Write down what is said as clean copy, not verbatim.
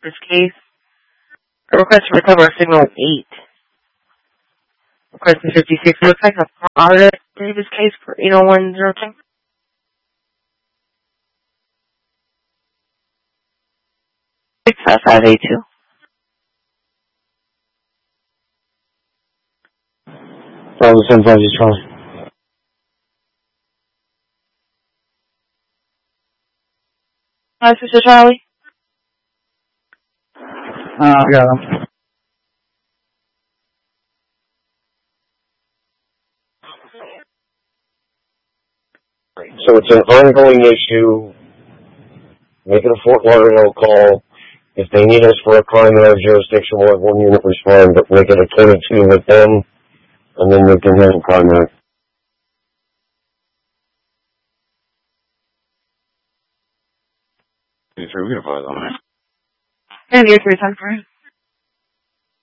This case. A request to recover signal 8. Request 56. Looks like a auditor Davis case for 80102. 65582. Bravo 75 Charlie. Hi, Sister Charlie. I got him. So it's an ongoing issue. Make it a Fort Lauderdale call. If they need us for a crime in our jurisdiction, we'll have one unit respond, but make it a 22 with them, and then we can handle crime there. We can advise on that. And you're 3 times for it.